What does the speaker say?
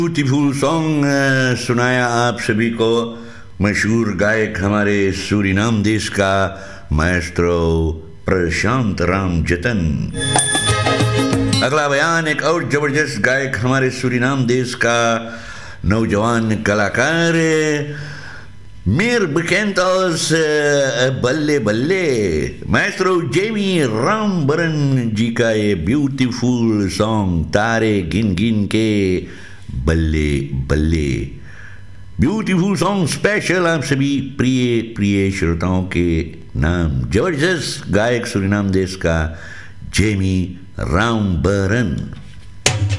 Beautiful song सुनाया आप सभी को मशहूर गायक हमारे सूरीनाम देश का माएस्ट्रो प्रशांत राम जतन। अगला बयान एक और जबरदस्त गायक हमारे सूरीनाम देश का नौजवान कलाकार मेर bekend als बल्ले बल्ले माएस्ट्रो जेमी रामबरन जी का ये ब्यूटीफुल सॉन्ग तारे गिन गिन के बल्ले बल्ले। ब्यूटीफुल सॉन्ग स्पेशल आप सभी प्रिय प्रिय श्रोताओं के नाम जबरदस्त गायक सूरीनाम देश का जेमी रामबरन।